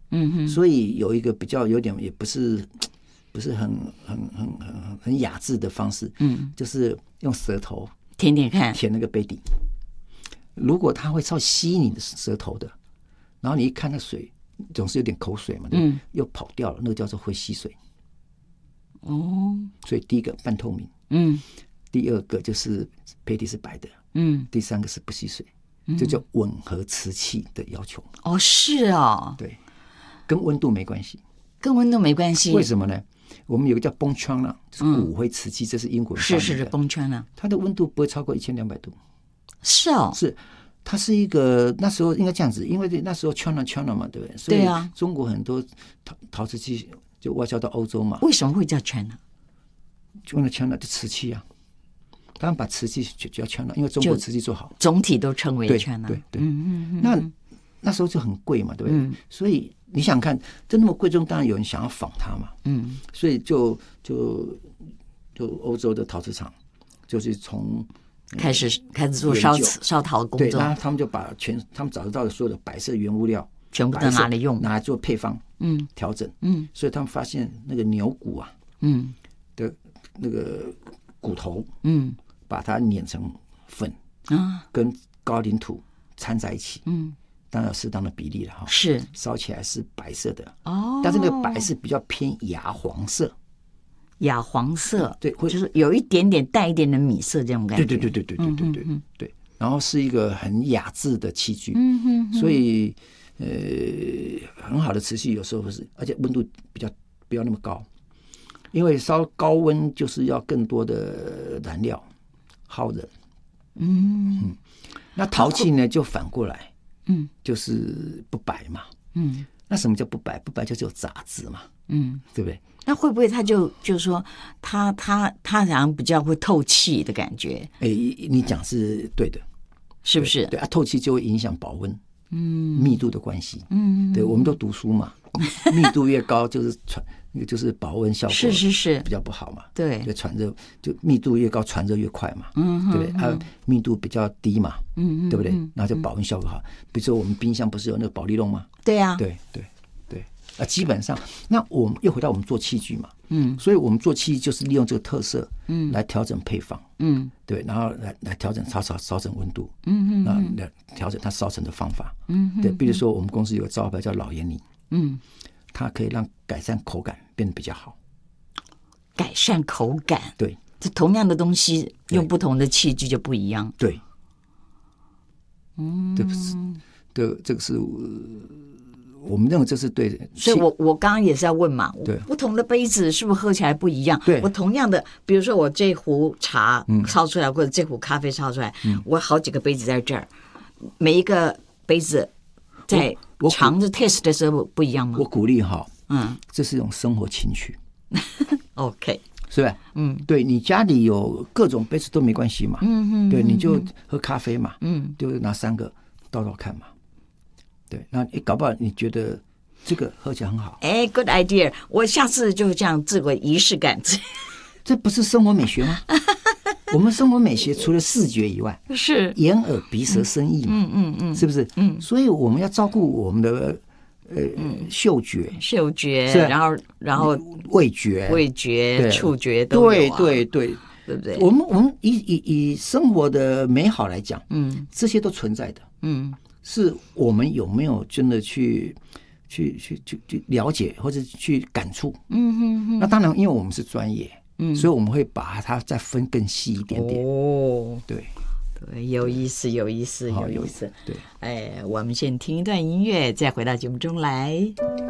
所以有一个比较有点也不是很雅致的方式，就是用舌头舔舔看， 舔那个杯底。如果它会稍微吸你的舌头的，然后你一看那水总是有点口水嘛，对，又跑掉了，那个叫做会吸水。所以第一个半透明，第二个就是杯底是白的，第三个是不吸水，这叫吻合瓷器的要求。 是哦， 对，跟温度没关系， 跟温度没关系。 为什么呢？我们有个叫崩圈了，就是骨灰瓷器，这是英国人发明的。 是崩圈了， 它的温度不会超过1200度。 是哦， 是。它是一个那时候应该这样子，因为那时候圈了嘛，对不对？所以中国很多陶瓷器就外销到欧洲嘛。 为什么会叫圈呢？ 就那圈了，就瓷器啊，他们把瓷器就叫圈了，因为中国瓷器做好， 总体都称为圈了。 对，那时候就很贵嘛，对不对？所以你想看，这那么贵重，当然有人想要仿它嘛。所以就欧洲的陶瓷厂就是从开始做烧陶的工作， 对，然后他们就把他们找得到的所有的白色原物料全部都拿来用， 拿来做配方，调整，所以他们发现那个牛骨啊，的那个骨头，把它碾成粉，跟高岭土掺在一起，当然有适当的比例了哈， 是烧起来是白色的，但是那个白是比较偏牙黄色。 亚黄色， 对， 就是有一点点带一点的米色这种感觉。 对，然后是一个很雅致的器具，所以很好的瓷器有时候是，而且温度不要那么高，因为烧高温就是要更多的燃料耗人。那陶器呢就反过来，就是不白嘛。那什么叫不白？不白就是有杂质嘛，对不对？ 那会不会他就是说他好像比较会透气的感觉？ 你讲是对的， 是不是？ 对啊，透气就会影响保温，密度的关系，对，我们都读书嘛，密度越高就是保温效果是比较不好嘛， 对， 就传热就密度越高传热越快嘛，对不对？密度比较低嘛，对不对？然后就保温效果好。比如说我们冰箱不是有那个保利龙吗？ 对啊， 对。基本上，那我们又回到我们做器具嘛，所以我们做器具就是利用这个特色，来调整配方，对，然后来调整烧成温度，来调整它烧成的方法，对，比如说我们公司有个招牌叫老盐泥，它可以让改善口感变得比较好， 改善口感， 对， 这同样的东西用不同的器具就不一样， 对，对不是，对，这个是。我们认为这是对的， 所以我刚刚也是要问嘛，不同的杯子是不是喝起来不一样？ 对， 我同样的，比如说我这壶茶烧出来，或者这壶咖啡烧出来，我好几个杯子在这儿，每一个杯子在尝着 taste 的时候不一样吗？ 我鼓励哈，这是一种生活情趣 ，OK， 是吧？对你家里有各种杯子都没关系嘛，对，你就喝咖啡嘛，就拿3个倒看嘛。对，那搞不好你觉得这个喝起来很好 ，good idea， 我下次就这样自我仪式感。 这不是生活美学吗？我们生活美学除了视觉以外， 是眼耳鼻舌身意嘛，是不是？所以我们要照顾我们的嗅觉， 然后味觉、触觉都有， 对不对？我们以生活的美好来讲，这些都存在的，是我们有没有真的去了解或者去感触？那当然，因为我们是专业，所以我们会把它再分更细一点点。对， 有意思。 对， 我们先听一段音乐，再回到节目中来。